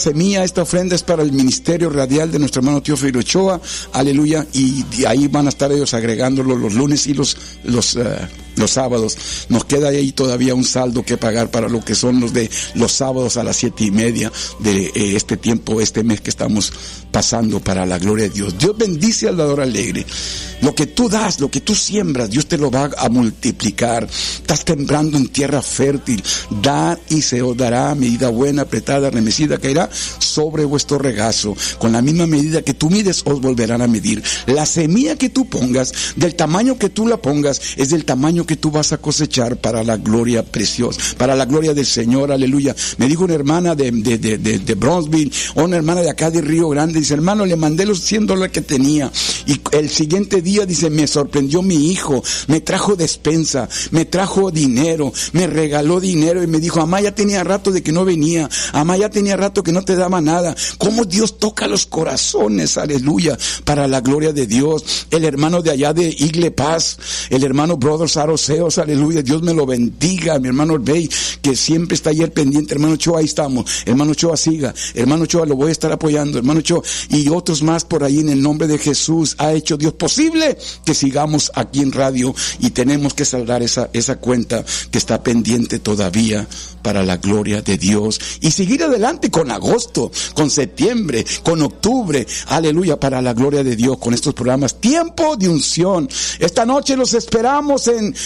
semilla, esta ofrenda es para el ministerio radial de nuestro hermano Teófilo Ochoa, aleluya, y de ahí van a estar ellos agregándolo los lunes y los sábados. Nos queda ahí todavía un saldo que pagar para lo que son los de los sábados a las 7:30 de este tiempo, este mes que estamos pasando, para la gloria de Dios. Dios bendice al dador alegre. Lo que tú das, lo que tú siembras, Dios te lo va a multiplicar. Estás sembrando en tierra fértil. Da y se os dará, medida buena, apretada, remecida, caerá sobre vuestro regazo. Con la misma medida que tú mides, os volverán a medir. La semilla que tú pongas, del tamaño que tú la pongas, es del tamaño que tú vas a cosechar para la gloria preciosa, para la gloria del Señor, aleluya. Me dijo una hermana de Bronzeville, o una hermana de acá de Río Grande, dice: hermano, le mandé los $100 que tenía, y el siguiente día, dice, me sorprendió mi hijo, me trajo despensa, me trajo dinero, me regaló dinero, y me dijo: amá, ya tenía rato de que no venía, amá, ya tenía rato que no te daba nada. Cómo Dios toca los corazones, aleluya, para la gloria de Dios. El hermano de allá de Igle Paz, el hermano Brothers Aroseos, aleluya, Dios me lo bendiga. Mi hermano Orbey, que siempre está ayer pendiente. Hermano Ochoa, ahí estamos. Hermano Ochoa, siga. Hermano Ochoa, lo voy a estar apoyando. Hermano Ochoa, y otros más por ahí, en el nombre de Jesús. Ha hecho Dios posible que sigamos aquí en radio, y tenemos que saldar esa cuenta que está pendiente todavía, para la gloria de Dios, y seguir adelante con agosto, con septiembre, con octubre, aleluya, para la gloria de Dios, con estos programas Tiempo de Unción. Esta noche los esperamos en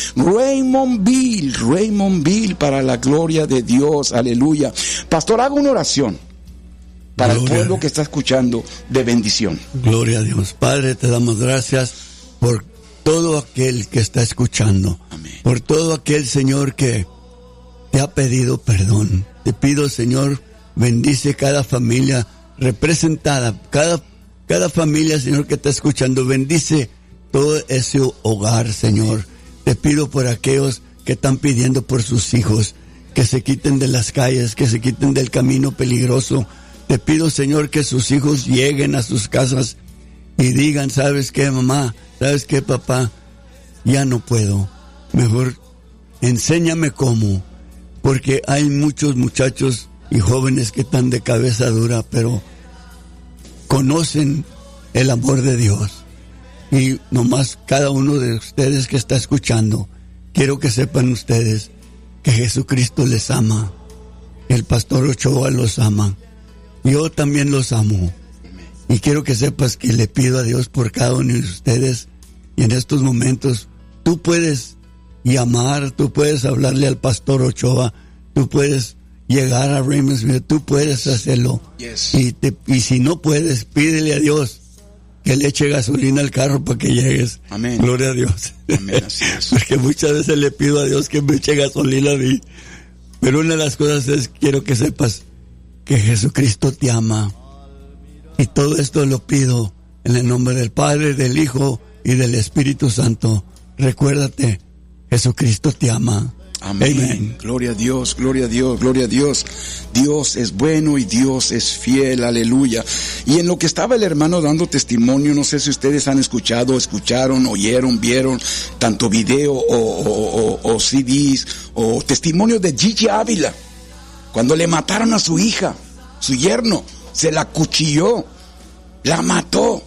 Raymondville, para la gloria de Dios, aleluya. Pastor, haga una oración para el pueblo que está escuchando, de bendición. Gloria a Dios. Padre, te damos gracias por todo aquel que está escuchando. Amén. Por todo aquel, Señor, que te ha pedido perdón. Te pido, Señor, bendice cada familia representada, cada familia, Señor, que está escuchando. Bendice todo ese hogar, Señor. Te pido por aquellos que están pidiendo por sus hijos, que se quiten de las calles, que se quiten del camino peligroso. Te pido, Señor, que sus hijos lleguen a sus casas y digan: ¿sabes qué, mamá? ¿Sabes qué, papá? Ya no puedo. Mejor enséñame cómo. Porque hay muchos muchachos y jóvenes que están de cabeza dura, pero conocen el amor de Dios. Y nomás cada uno de ustedes que está escuchando, quiero que sepan ustedes que Jesucristo les ama. El pastor Ochoa los ama. Yo también los amo. Y quiero que sepas que le pido a Dios por cada uno de ustedes. Y en estos momentos tú puedes llamar, tú puedes hablarle al pastor Ochoa, tú puedes llegar a Raymondville, tú puedes hacerlo. Yes. Y si no puedes, pídele a Dios que le eche gasolina al carro para que llegues. Amén. Gloria a Dios. Amén, así es. Porque muchas veces le pido a Dios que me eche gasolina a mí. Pero una de las cosas es, quiero que sepas que Jesucristo te ama. Y todo esto lo pido en el nombre del Padre, del Hijo y del Espíritu Santo. Recuérdate, Jesucristo te ama. Amén. Amén. Gloria a Dios, gloria a Dios, gloria a Dios. Dios es bueno y Dios es fiel, aleluya. Y en lo que estaba el hermano dando testimonio, no sé si ustedes han escuchado, escucharon, oyeron, vieron, tanto video o CDs, o testimonios de Gigi Ávila, cuando le mataron a su hija, su yerno, se la acuchilló, la mató.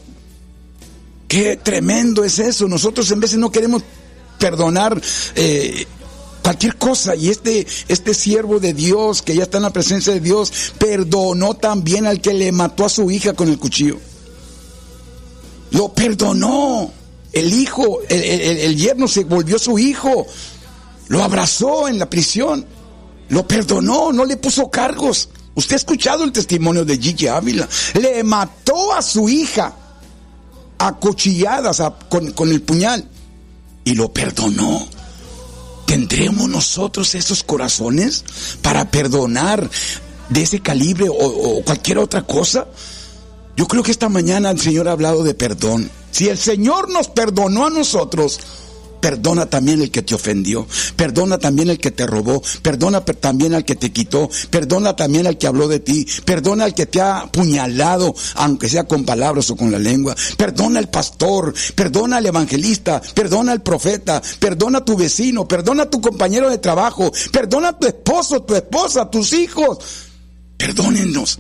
Qué tremendo es eso. Nosotros en veces no queremos perdonar cualquier cosa, y este siervo de Dios, que ya está en la presencia de Dios, perdonó también al que le mató a su hija con el cuchillo. Lo perdonó. El hijo, el yerno se volvió su hijo, lo abrazó en la prisión, lo perdonó, no le puso cargos. Usted ha escuchado el testimonio de Gigi Ávila. Le mató a su hija a cuchilladas con el puñal, y lo perdonó. ¿Tendremos nosotros esos corazones para perdonar de ese calibre o cualquier otra cosa? Yo creo que esta mañana el Señor ha hablado de perdón. Si el Señor nos perdonó a nosotros, perdona también el que te ofendió, perdona también el que te robó, perdona también al que te quitó, perdona también al que habló de ti, perdona al que te ha apuñalado, aunque sea con palabras o con la lengua, perdona al pastor, perdona al evangelista, perdona al profeta, perdona a tu vecino, perdona a tu compañero de trabajo, perdona a tu esposo, tu esposa, a tus hijos. Perdónennos, perdonemos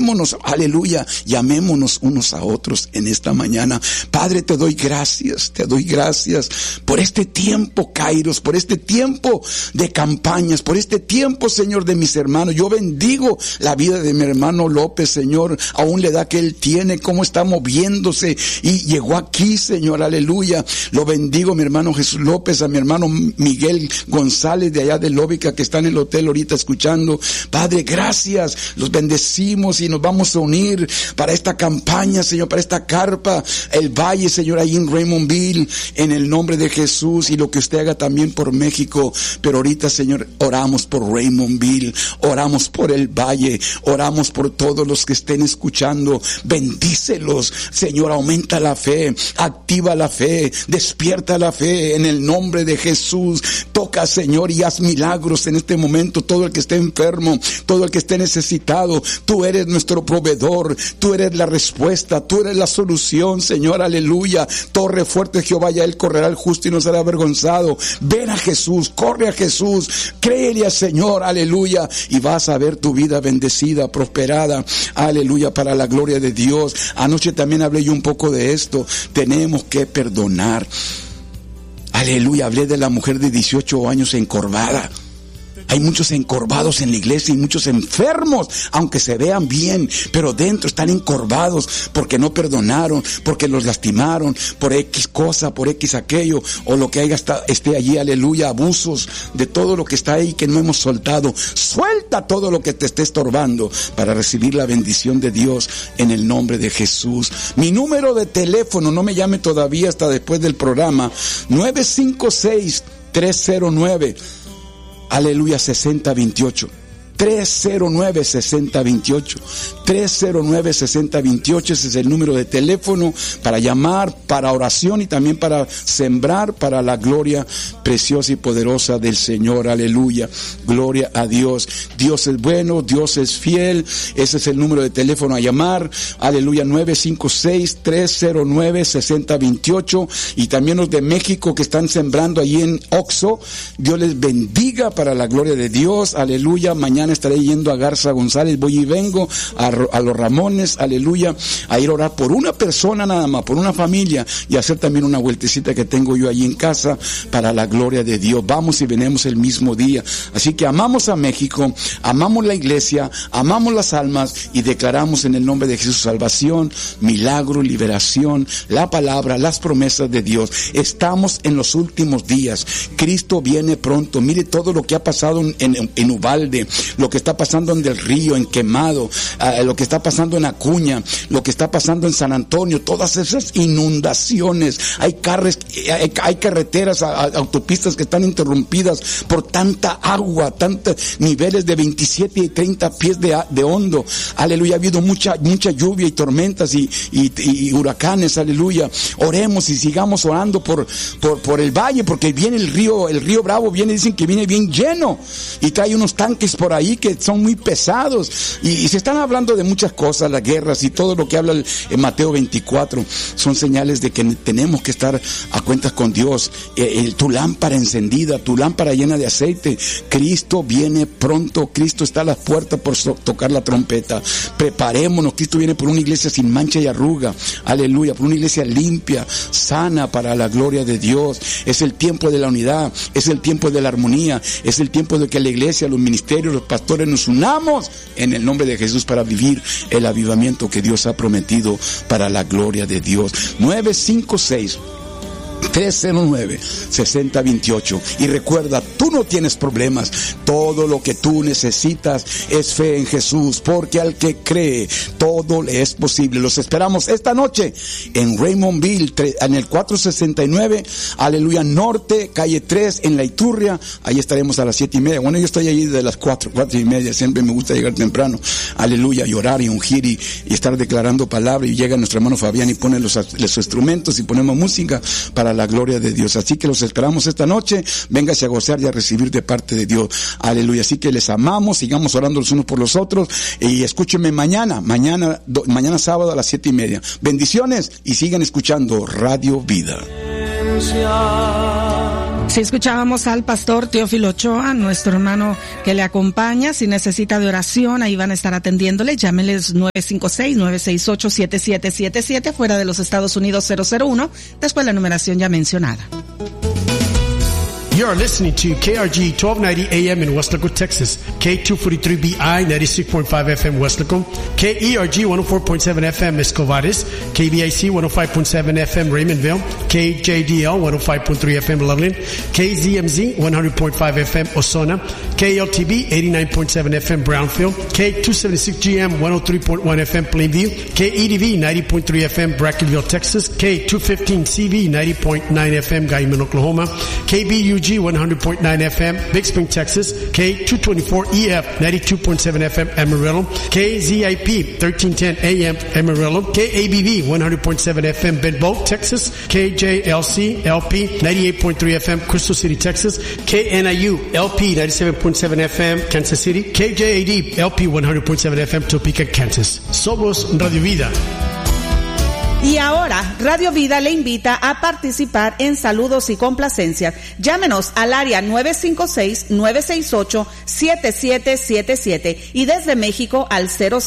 perdonémonos, aleluya, y amémonos unos a otros en esta mañana. Padre, te doy gracias por este tiempo, Kairos, por este tiempo de campañas, por este tiempo, Señor, de mis hermanos. Yo bendigo la vida de mi hermano López, Señor, aún la edad que él tiene, cómo está moviéndose y llegó aquí, Señor, aleluya. Lo bendigo, mi hermano Jesús López, a mi hermano Miguel González de allá de Lóbica, que está en el hotel ahorita escuchando. Padre, gracias, los bendecimos y nos vamos a unir para esta campaña, Señor, para esta carpa, el valle, Señor, ahí en Raymondville, en el nombre de Jesús, y lo que usted haga también por México. Pero ahorita, Señor, oramos por Raymondville, oramos por el valle, oramos por todos los que estén escuchando. Bendícelos, Señor, aumenta la fe, activa la fe, despierta la fe en el nombre de Jesús. Toca, Señor, y haz milagros en este momento. Todo el que esté enfermo, todo el que esté necesitado, tú eres nuestro proveedor, tú eres la respuesta, tú eres la solución, Señor, aleluya. Torre fuerte Jehová, ya él correrá el justo y no será avergonzado. Ven a Jesús, corre a Jesús, créele al Señor, aleluya, y vas a ver tu vida bendecida, prosperada, aleluya, para la gloria de Dios. Anoche también hablé yo un poco de esto. Tenemos que perdonar. Aleluya, hablé de la mujer de 18 años encorvada. Hay muchos encorvados en la iglesia y muchos enfermos, aunque se vean bien, pero dentro están encorvados porque no perdonaron, porque los lastimaron, por X cosa, por X aquello, o lo que haya esté allí, aleluya, abusos de todo lo que está ahí que no hemos soltado. Suelta todo lo que te esté estorbando para recibir la bendición de Dios en el nombre de Jesús. Mi número de teléfono, no me llame todavía hasta después del programa, 956-309 aleluya, 6028. 309-6028. 309-6028, ese es el número de teléfono para llamar, para oración y también para sembrar para la gloria preciosa y poderosa del Señor. Aleluya, gloria a Dios. Dios es bueno, Dios es fiel. Ese es el número de teléfono a llamar. Aleluya, 956-309-6028. Y también los de México que están sembrando allí en Oxo, Dios les bendiga para la gloria de Dios. Aleluya, mañana estaré yendo a Garza González, voy y vengo a los Ramones, aleluya, a ir a orar por una persona nada más, por una familia, y hacer también una vueltecita que tengo yo allí en casa para la gloria de Dios. Vamos y venimos el mismo día. Así que amamos a México, amamos la iglesia, amamos las almas y declaramos en el nombre de Jesús salvación, milagro, liberación, la palabra, las promesas de Dios. Estamos en los últimos días. Cristo viene pronto. Mire todo lo que ha pasado en Uvalde, lo que está pasando en Del Río, en Quemado, lo que está pasando en Acuña, lo que está pasando en San Antonio, todas esas inundaciones. Hay carreteras, autopistas que están interrumpidas por tanta agua, tantos niveles de 27 y 30 pies de hondo. Aleluya, ha habido mucha lluvia y tormentas y huracanes. Aleluya, oremos y sigamos orando por el valle, porque viene el río Bravo, dicen que viene bien lleno y trae unos tanques por ahí que son muy pesados y se están hablando de muchas cosas, las guerras y todo lo que habla en Mateo 24 son señales de que tenemos que estar a cuentas con Dios. Tu lámpara encendida, tu lámpara llena de aceite. Cristo viene pronto, Cristo está a las puertas por tocar la trompeta. Preparémonos, Cristo viene por una iglesia sin mancha y arruga, aleluya, por una iglesia limpia, sana para la gloria de Dios. Es el tiempo de la unidad, es el tiempo de la armonía, es el tiempo de que la iglesia, los ministerios, los pastores nos unamos en el nombre de Jesús para vivir el avivamiento que Dios ha prometido para la gloria de Dios. 956-309-6028. Y recuerda, tú no tienes problemas. Todo lo que tú necesitas es fe en Jesús, porque al que cree todo le es posible. Los esperamos esta noche en Raymondville, en el 469 aleluya norte, calle 3, en La Iturria. Ahí estaremos a las 7:30. Bueno, yo estoy allí de las 4:30. Siempre me gusta llegar temprano, aleluya, y orar y ungir y estar declarando palabra. Y llega nuestro hermano Fabián y pone los instrumentos y ponemos música para la gloria de Dios. Así que los esperamos esta noche. Véngase a gozar y a recibir de parte de Dios. Aleluya. Así que les amamos, sigamos orando los unos por los otros y escúchenme mañana sábado a las 7:30. Bendiciones y sigan escuchando Radio Vida. Sí, escuchábamos al pastor Teófilo Ochoa, nuestro hermano que le acompaña. Si necesita de oración, ahí van a estar atendiéndole. Llámeles 956-968-7777, fuera de los Estados Unidos 001, después la numeración ya mencionada. You are listening to KRG 1290 AM in Weslaco, Texas, K243BI 96.5 FM Weslaco, KERG 104.7 FM Escovares, KBIC 105.7 FM Raymondville, KJDL 105.3 FM Loveland, KZMZ 100.5 FM Osona, KLTB 89.7 FM Brownfield, K276GM 103.1 FM Plainview, KEDV 90.3 FM Brackenville, Texas, K215CV 90.9 FM Guyman, Oklahoma, KBUG 100.9 FM, Big Spring, Texas, K224EF 92.7 FM Amarillo, KZIP 1310 AM Amarillo, KABV 100.7 FM Benbow, Texas, KJLC LP 98.3 FM Crystal City, Texas, KNIU LP 97.7 FM Kansas City, KJAD LP 100.7 FM Topeka, Kansas. Somos Radio Vida. Y ahora, Radio Vida le invita a participar en saludos y complacencias. Llámenos al área 956-968-7777 y desde México al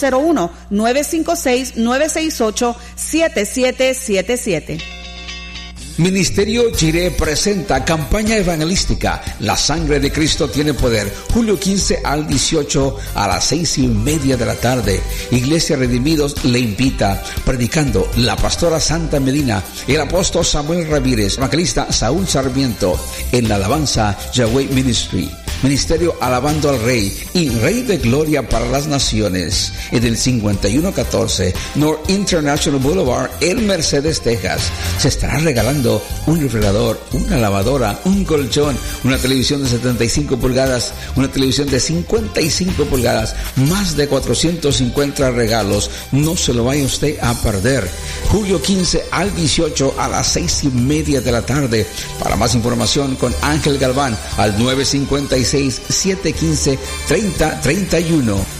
001-956-968-7777. Ministerio Jireh presenta campaña evangelística La Sangre de Cristo tiene poder, julio 15 al 18 a las 6:30 de la tarde. Iglesia Redimidos le invita, predicando la pastora Santa Medina, el apóstol Samuel Ramírez, evangelista Saúl Sarmiento, en la alabanza Yahweh Ministry. Ministerio Alabando al Rey y Rey de Gloria para las Naciones, en el 5114 North International Boulevard en Mercedes, Texas. Se estará regalando un refrigerador, una lavadora, un colchón, una televisión de 75 pulgadas, una televisión de 55 pulgadas, más de 450 regalos. No se lo vaya usted a perder. Julio 15 al 18 a las 6:30 de la tarde. Para más información con Ángel Galván al 956-715-3031.